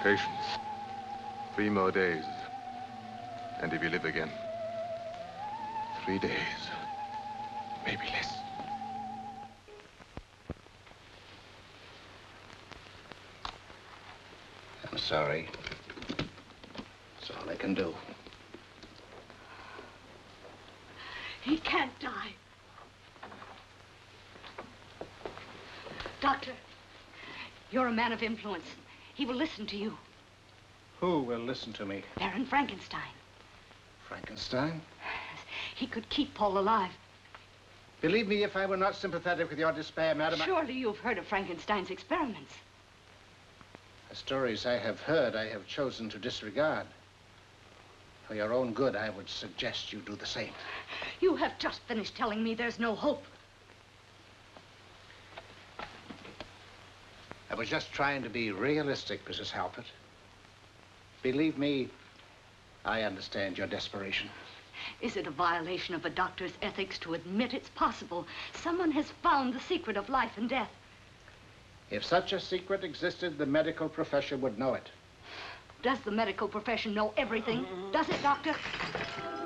Patience. 3 more days. And if you live again, 3 days, maybe less. I'm sorry. That's all I can do. He can't die. Doctor, you're a man of influence. He will listen to you. Who will listen to me? Baron Frankenstein. Frankenstein? He could keep Paul alive. Believe me, if I were not sympathetic with your despair, madam, Surely you've heard of Frankenstein's experiments. The stories I have heard, I have chosen to disregard. For your own good, I would suggest you do the same. You have just finished telling me there's no hope. I was just trying to be realistic, Mrs. Halpert. Believe me, I understand your desperation. Is it a violation of a doctor's ethics to admit it's possible someone has found the secret of life and death? If such a secret existed, the medical profession would know it. Does the medical profession know everything? Does it, Doctor?